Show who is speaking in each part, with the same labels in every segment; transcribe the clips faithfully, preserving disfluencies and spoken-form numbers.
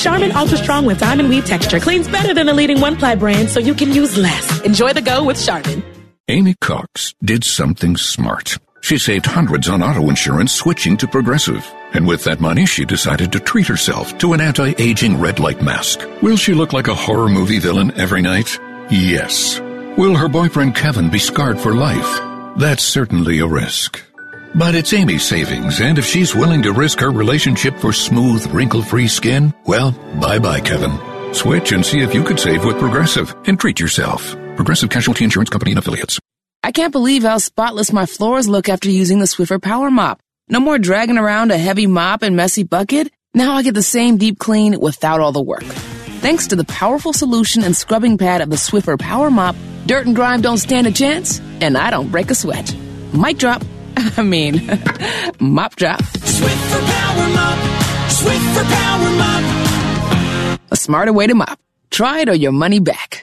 Speaker 1: Charmin Ultra Strong with diamond weave texture cleans better than the leading one-ply brand, so you can use less. Enjoy the go with Charmin.
Speaker 2: Amy Cox did something smart. She saved hundreds on auto insurance switching to Progressive. And with that money, she decided to treat herself to an anti-aging red light mask. Will she look like a horror movie villain every night? Yes. Will her boyfriend Kevin be scarred for life? That's certainly a risk. But it's Amy's savings, and if she's willing to risk her relationship for smooth, wrinkle-free skin, well, bye-bye, Kevin. Switch and see if you could save with Progressive and treat yourself. Progressive Casualty Insurance Company and Affiliates.
Speaker 3: I can't believe how spotless my floors look after using the Swiffer Power Mop. No more dragging around a heavy mop and messy bucket. Now I get the same deep clean without all the work. Thanks to the powerful solution and scrubbing pad of the Swiffer Power Mop, dirt and grime don't stand a chance, and I don't break a sweat. Mic drop. I mean, mop drop.
Speaker 4: Swiffer Power Mop. Swiffer Power Mop.
Speaker 3: A smarter way to mop. Try it or your money back.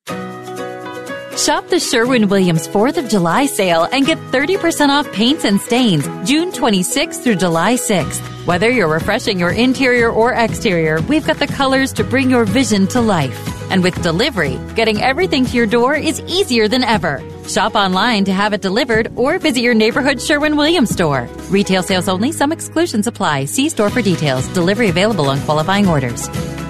Speaker 5: Shop the Sherwin-Williams fourth of July sale and get thirty percent off paints and stains June twenty-sixth through July sixth. Whether you're refreshing your interior or exterior, we've got the colors to bring your vision to life. And with delivery, getting everything to your door is easier than ever. Shop online to have it delivered or visit your neighborhood Sherwin-Williams store. Retail sales only. Some exclusions apply. See store for details. Delivery available on qualifying orders.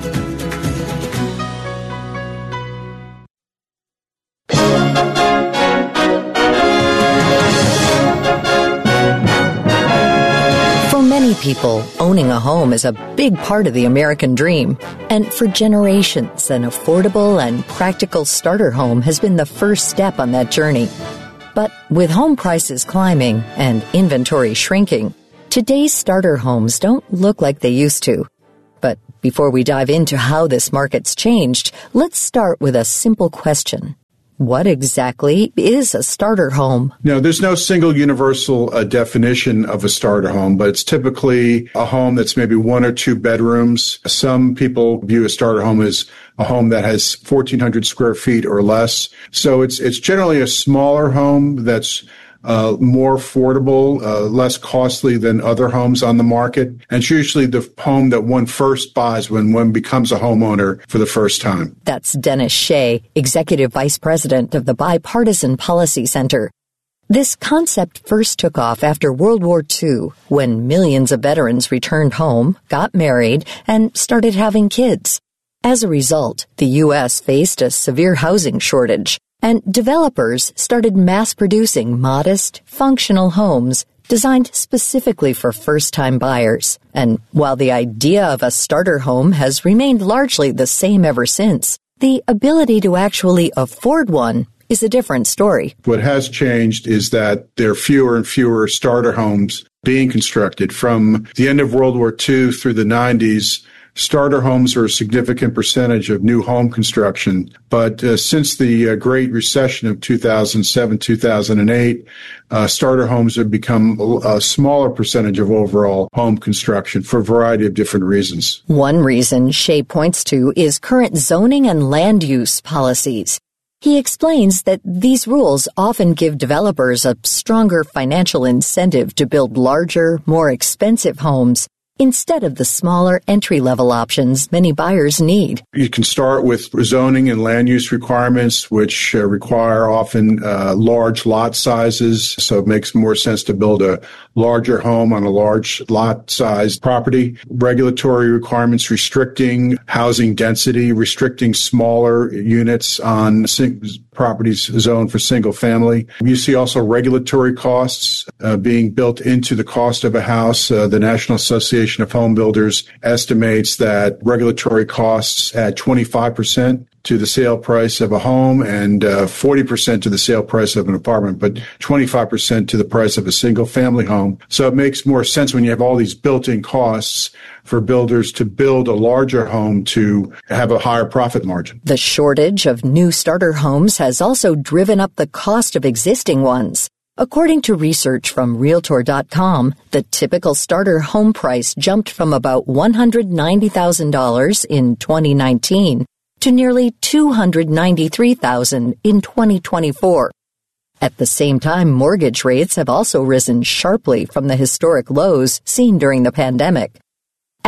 Speaker 6: People, owning a home is a big part of the American dream. And for generations, an affordable and practical starter home has been the first step on that journey. But with home prices climbing and inventory shrinking, today's starter homes don't look like they used to. But before we dive into how this market's changed, let's start with a simple question. What exactly is a starter home?
Speaker 7: No, there's no single universal uh, definition of a starter home, but it's typically a home that's maybe one or two bedrooms. Some people view a starter home as a home that has fourteen hundred square feet or less. So it's it's generally a smaller home that's Uh, more affordable, uh, less costly than other homes on the market. And it's usually the home that one first buys when one becomes a homeowner for the first time.
Speaker 6: That's Dennis Shea, Executive Vice President of the Bipartisan Policy Center. This concept first took off after World War Two, when millions of veterans returned home, got married, and started having kids. As a result, the U S faced a severe housing shortage. And developers started mass-producing modest, functional homes designed specifically for first-time buyers. And while the idea of a starter home has remained largely the same ever since, the ability to actually afford one is a different story.
Speaker 7: What has changed is that there are fewer and fewer starter homes being constructed. From the end of World War Two through the nineties, starter homes are a significant percentage of new home construction. But uh, since the uh, Great Recession of two thousand seven, two thousand eight, uh, starter homes have become a smaller percentage of overall home construction for a variety of different reasons.
Speaker 6: One reason Shea points to is current zoning and land use policies. He explains that these rules often give developers a stronger financial incentive to build larger, more expensive homes instead of the smaller entry-level options many buyers need.
Speaker 7: You can start with zoning and land use requirements, which uh, require often uh, large lot sizes, so it makes more sense to build a larger home on a large lot-sized property. Regulatory requirements restricting housing density, restricting smaller units on sing- properties zoned for single family. You see also regulatory costs uh, being built into the cost of a house. Uh, the National Association of Home Builders estimates that regulatory costs add twenty-five percent to the sale price of a home and uh, forty percent to the sale price of an apartment, but twenty-five percent to the price of a single family home. So it makes more sense when you have all these built-in costs for builders to build a larger home to have a higher profit margin.
Speaker 6: The shortage of new starter homes has also driven up the cost of existing ones. According to research from Realtor dot com, the typical starter home price jumped from about one hundred ninety thousand dollars in twenty nineteen to nearly two hundred ninety-three thousand dollars in twenty twenty-four. At the same time, mortgage rates have also risen sharply from the historic lows seen during the pandemic.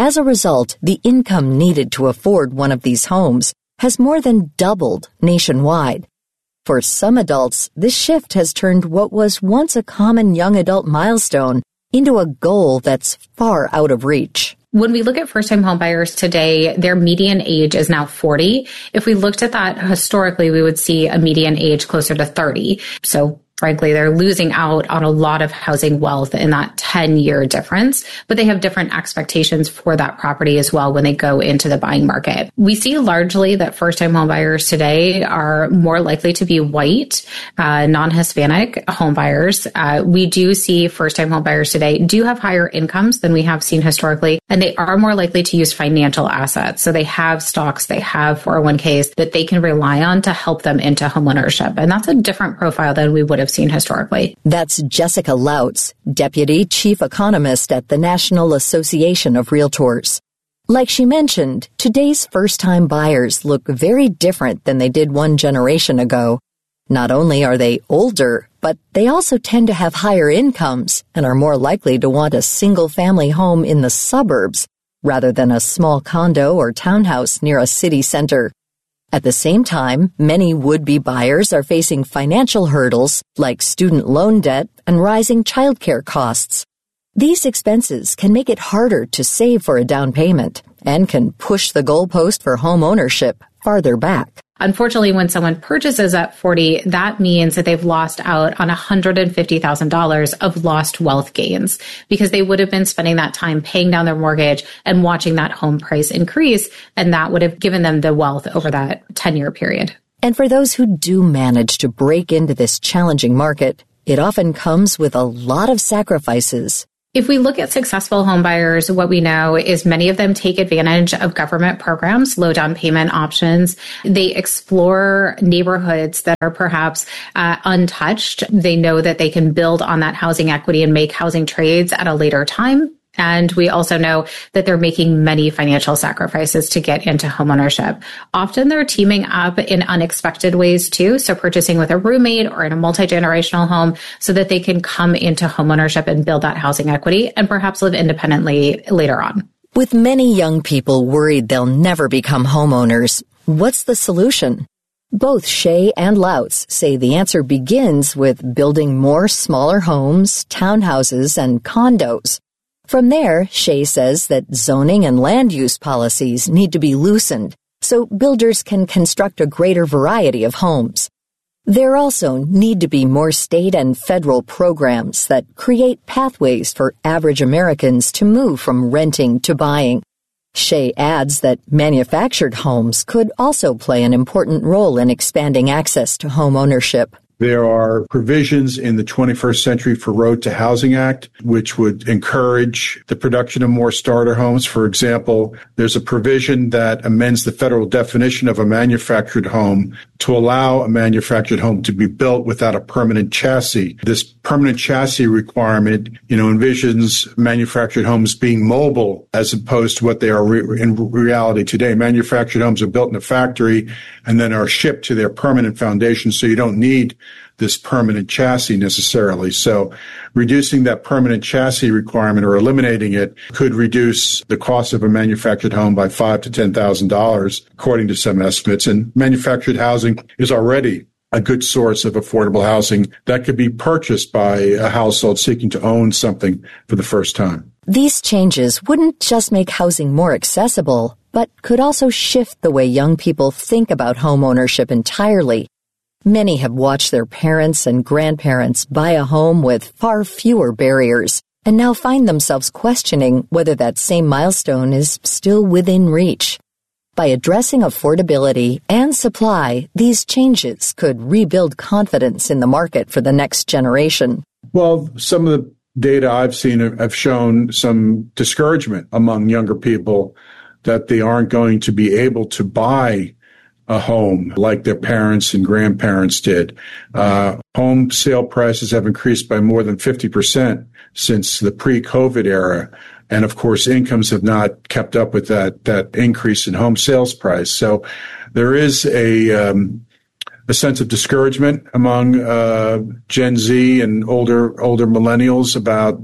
Speaker 6: As a result, the income needed to afford one of these homes has more than doubled nationwide. For some adults, this shift has turned what was once a common young adult milestone into a goal that's far out of reach.
Speaker 8: When we look at first-time homebuyers today, their median age is now forty. If we looked at that historically, we would see a median age closer to thirty. So frankly, they're losing out on a lot of housing wealth in that ten-year difference, but they have different expectations for that property as well when they go into the buying market. We see largely that first-time homebuyers today are more likely to be white, uh, non-Hispanic homebuyers. Uh, we do see first-time homebuyers today do have higher incomes than we have seen historically, and they are more likely to use financial assets. So they have stocks, they have four oh one k's that they can rely on to help them into homeownership. And that's a different profile than we would have seen historically.
Speaker 6: That's Jessica Lautz, Deputy Chief Economist at the National Association of Realtors. Like she mentioned, today's first-time buyers look very different than they did one generation ago. Not only are they older, but they also tend to have higher incomes and are more likely to want a single-family home in the suburbs rather than a small condo or townhouse near a city center. At the same time, many would-be buyers are facing financial hurdles like student loan debt and rising childcare costs. These expenses can make it harder to save for a down payment and can push the goalpost for home ownership farther back.
Speaker 8: Unfortunately, when someone purchases at forty, that means that they've lost out on one hundred fifty thousand dollars of lost wealth gains because they would have been spending that time paying down their mortgage and watching that home price increase, and that would have given them the wealth over that ten-year period.
Speaker 6: And for those who do manage to break into this challenging market, it often comes with a lot of sacrifices.
Speaker 8: If we look at successful homebuyers, what we know is many of them take advantage of government programs, low down payment options. They explore neighborhoods that are perhaps uh, untouched. They know that they can build on that housing equity and make housing trades at a later time. And we also know that they're making many financial sacrifices to get into homeownership. Often they're teaming up in unexpected ways too. So purchasing with a roommate or in a multi-generational home so that they can come into homeownership and build that housing equity and perhaps live independently later on.
Speaker 6: With many young people worried they'll never become homeowners, what's the solution? Both Shea and Lautz say the answer begins with building more smaller homes, townhouses, and condos. From there, Shea says that zoning and land use policies need to be loosened so builders can construct a greater variety of homes. There also need to be more state and federal programs that create pathways for average Americans to move from renting to buying. Shea adds that manufactured homes could also play an important role in expanding access to home ownership.
Speaker 7: There are provisions in the twenty-first Century for Road to Housing Act, which would encourage the production of more starter homes. For example, there's a provision that amends the federal definition of a manufactured home to allow a manufactured home to be built without a permanent chassis. This permanent chassis requirement, you know, envisions manufactured homes being mobile as opposed to what they are re- in reality today. Manufactured homes are built in a factory and then are shipped to their permanent foundation, so you don't need this permanent chassis necessarily. So reducing that permanent chassis requirement or eliminating it could reduce the cost of a manufactured home by five to ten thousand dollars, according to some estimates. And manufactured housing is already a good source of affordable housing that could be purchased by a household seeking to own something for the first time.
Speaker 6: These changes wouldn't just make housing more accessible, but could also shift the way young people think about home ownership entirely. Many have watched their parents and grandparents buy a home with far fewer barriers and now find themselves questioning whether that same milestone is still within reach. By addressing affordability and supply, these changes could rebuild confidence in the market for the next generation.
Speaker 7: Well, some of the data I've seen have shown some discouragement among younger people that they aren't going to be able to buy a home like their parents and grandparents did. Uh, home sale prices have increased by more than fifty percent since the pre-COVID era. And of course, incomes have not kept up with that, that increase in home sales price. So there is a, um, a sense of discouragement among, uh, Gen Z and older, older millennials about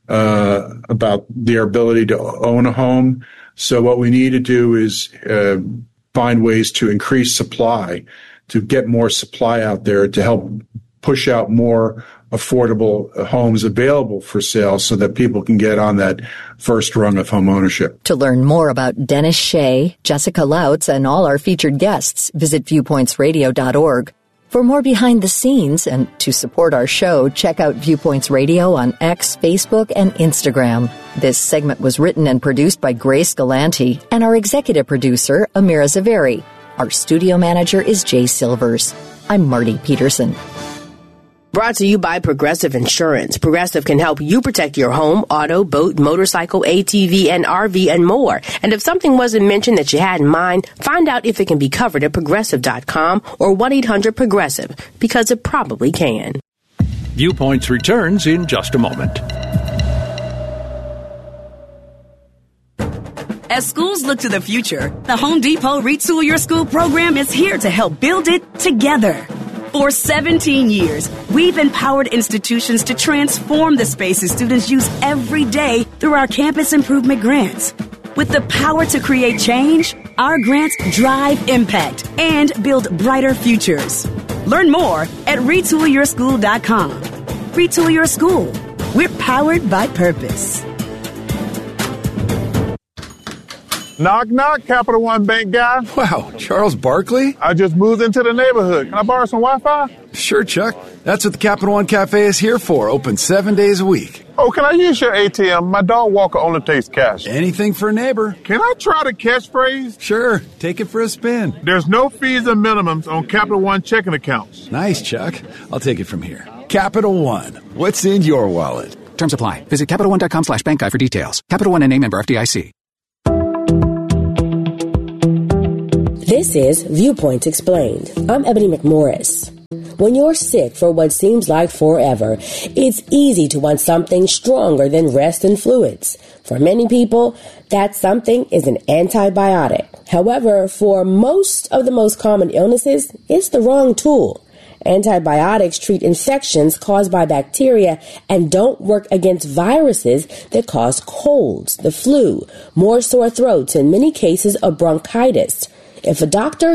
Speaker 7: uh, about their ability to own a home. So what we need to do is uh, find ways to increase supply, to get more supply out there to help push out more affordable homes available for sale so that people can get on that first rung of home ownership.
Speaker 6: To learn more about Dennis Shea, Jessica Lautz, and all our featured guests, visit viewpoints radio dot org. For more behind the scenes and to support our show, check out Viewpoints Radio on X, Facebook, and Instagram. This segment was written and produced by Grace Galanti and our executive producer, Amira Zaveri. Our studio manager is Jay Silvers. I'm Marty Peterson.
Speaker 9: Brought to you by Progressive Insurance. Progressive can help you protect your home, auto, boat, motorcycle, A T V, and R V, and more. And if something wasn't mentioned that you had in mind, find out if it can be covered at progressive dot com or one eight hundred progressive, because it probably can.
Speaker 2: Viewpoints returns in just a moment.
Speaker 10: As schools look to the future, the Home Depot Retool Your School program is here to help build it together. For seventeen years, we've empowered institutions to transform the spaces students use every day through our campus improvement grants. With the power to create change, our grants drive impact and build brighter futures. Learn more at retool your school dot com. Retool Your School. We're powered by purpose.
Speaker 11: Knock, knock, Capital One Bank guy.
Speaker 12: Wow, Charles Barkley?
Speaker 11: I just moved into the neighborhood. Can I borrow some Wi-Fi?
Speaker 12: Sure, Chuck. That's what the Capital One Cafe is here for, open seven days a week.
Speaker 11: Oh, can I use your A T M? My dog walker only takes cash.
Speaker 12: Anything for a neighbor.
Speaker 11: Can I try the catchphrase?
Speaker 12: Sure, take it for a spin.
Speaker 11: There's no fees and minimums on Capital One checking accounts.
Speaker 12: Nice, Chuck. I'll take it from here. Capital One. What's in your wallet?
Speaker 13: Terms apply. Visit Capital One dot com slash bank guide for details. Capital One N A member F D I C.
Speaker 14: This is Viewpoints Explained. I'm Ebony McMorris. When you're sick for what seems like forever, it's easy to want something stronger than rest and fluids. For many people, that something is an antibiotic. However, for most of the most common illnesses, it's the wrong tool. Antibiotics treat infections caused by bacteria and don't work against viruses that cause colds, the flu, more sore throats, and many cases of bronchitis. If a doctor